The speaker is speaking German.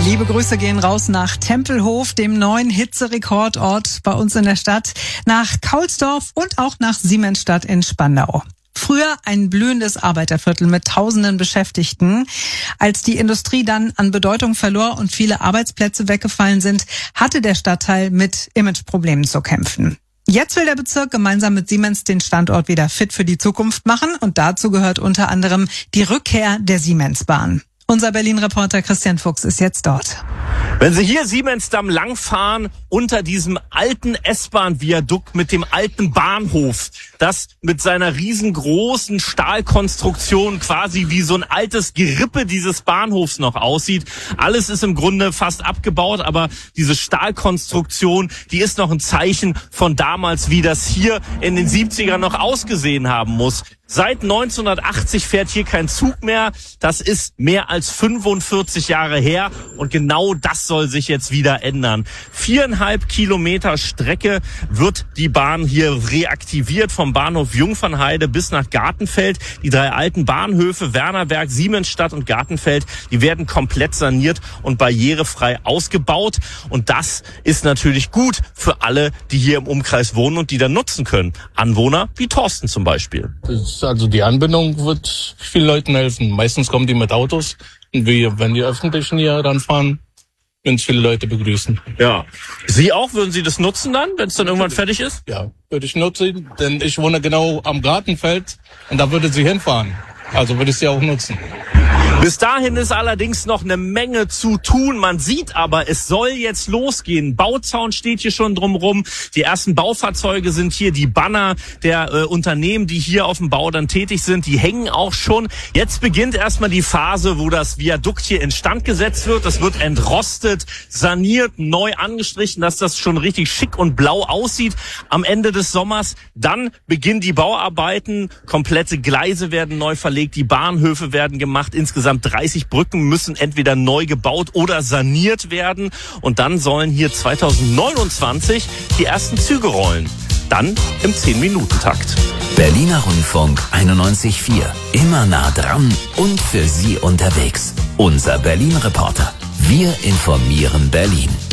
Liebe Grüße gehen raus nach Tempelhof, dem neuen Hitzerekordort bei uns in der Stadt, nach Kaulsdorf und auch nach Siemensstadt in Spandau. Früher ein blühendes Arbeiterviertel mit tausenden Beschäftigten. Als die Industrie dann an Bedeutung verlor und viele Arbeitsplätze weggefallen sind, hatte der Stadtteil mit Imageproblemen zu kämpfen. Jetzt will der Bezirk gemeinsam mit Siemens den Standort wieder fit für die Zukunft machen und dazu gehört unter anderem die Rückkehr der Siemensbahn. Unser Berlin-Reporter Christian Fuchs ist jetzt dort. Wenn Sie hier Siemensdamm langfahren, unter diesem alten S-Bahn-Viadukt mit dem alten Bahnhof, das mit seiner riesengroßen Stahlkonstruktion quasi wie so ein altes Gerippe dieses Bahnhofs noch aussieht. Alles ist im Grunde fast abgebaut, aber diese Stahlkonstruktion, die ist noch ein Zeichen von damals, wie das hier in den 70ern noch ausgesehen haben muss. Seit 1980 fährt hier kein Zug mehr. Das ist mehr als 45 Jahre her und genau das soll sich jetzt wieder ändern. 4,5 Kilometer Strecke wird die Bahn hier reaktiviert, vom Bahnhof Jungfernheide bis nach Gartenfeld. Die 3 alten Bahnhöfe Wernerberg, Siemensstadt und Gartenfeld, die werden komplett saniert und barrierefrei ausgebaut. Und das ist natürlich gut für alle, die hier im Umkreis wohnen und die dann nutzen können. Anwohner wie Thorsten zum Beispiel. Also die Anbindung wird vielen Leuten helfen. Meistens kommen die mit Autos und wenn die Öffentlichen hier dann fahren, werden es viele Leute begrüßen. Ja. Sie auch? Würden Sie das nutzen dann, wenn es dann irgendwann fertig ist? Ja, würde ich nutzen, denn ich wohne genau am Gartenfeld und da würde sie hinfahren. Also würde ich sie auch nutzen. Bis dahin ist allerdings noch eine Menge zu tun. Man sieht aber, es soll jetzt losgehen. Bauzaun steht hier schon drumrum. Die ersten Baufahrzeuge sind hier. Die Banner der Unternehmen, die hier auf dem Bau dann tätig sind, die hängen auch schon. Jetzt beginnt erstmal die Phase, wo das Viadukt hier instand gesetzt wird. Das wird entrostet, saniert, neu angestrichen, dass das schon richtig schick und blau aussieht am Ende des Sommers. Dann beginnen die Bauarbeiten. Komplette Gleise werden neu verlegt. Die Bahnhöfe werden gemacht. Insgesamt 30 Brücken müssen entweder neu gebaut oder saniert werden. Und dann sollen hier 2029 die ersten Züge rollen. Dann im 10-Minuten-Takt. Berliner Rundfunk 91,4. Immer nah dran und für Sie unterwegs. Unser Berlin-Reporter. Wir informieren Berlin.